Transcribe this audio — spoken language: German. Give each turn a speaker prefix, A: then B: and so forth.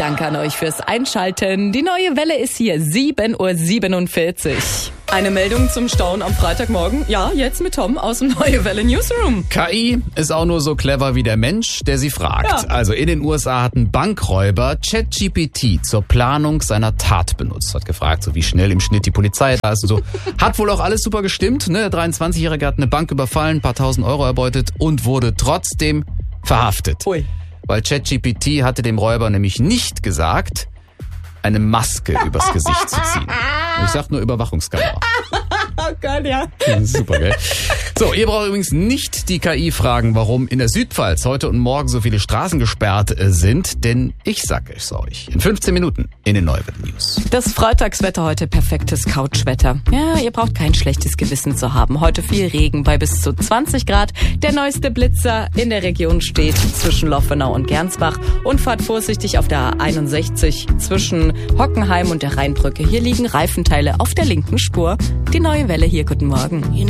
A: Danke an euch fürs Einschalten. Die neue Welle ist hier, 7:47 Uhr. Eine Meldung zum Staunen am Freitagmorgen. Ja, jetzt mit Tom aus dem Neue Welle Newsroom.
B: KI ist auch nur so clever wie der Mensch, der sie fragt.
A: Ja.
B: Also in den USA hat ein Bankräuber ChatGPT zur Planung seiner Tat benutzt. Hat gefragt, so wie schnell im Schnitt die Polizei da ist und so. Hat wohl auch alles super gestimmt. Ne? Der 23-Jährige hat eine Bank überfallen, ein paar tausend Euro erbeutet und wurde trotzdem verhaftet.
A: Ui.
B: Weil ChatGPT hatte dem Räuber nämlich nicht gesagt, eine Maske übers Gesicht zu ziehen. Ich sag nur Überwachungskamera.
A: Oh Gott, ja.
B: Super, gell? So, ihr braucht übrigens nicht die KI fragen, warum in der Südpfalz heute und morgen so viele Straßen gesperrt sind, denn ich sag es euch in 15 Minuten in den Neue Welle News.
A: Das Freitagswetter heute, perfektes Couchwetter. Ja, ihr braucht kein schlechtes Gewissen zu haben. Heute viel Regen bei bis zu 20 Grad. Der neueste Blitzer in der Region steht zwischen Loffenau und Gernsbach. Und fahrt vorsichtig auf der A61 zwischen Hockenheim und der Rheinbrücke. Hier liegen Reifenteile auf der linken Spur. Die Neue Welle hier, guten Morgen.